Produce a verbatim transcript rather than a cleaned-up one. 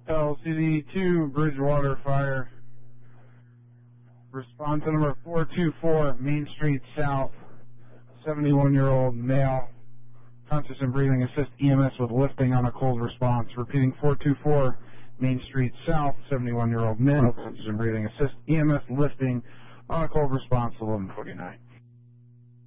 L C D two, Bridgewater Fire. Response to number four two four, Main Street South, seventy-one-year-old male. Conscious and breathing, assist E M S with lifting on a cold response. Repeating, four two four, Main Street South, seventy-one-year-old male. Conscious and breathing, assist E M S lifting on a cold response, eleven forty-nine.